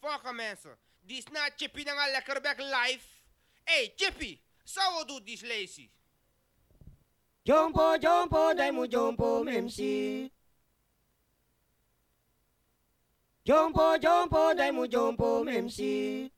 Volgende mensen. Die is na Chippy dan al lekker back live. Hey Chippy, zou we doen die lazy? Jompo, jompo, dai mu jompo, memsi. Jompo, jompo, dai mu jompo, memsi.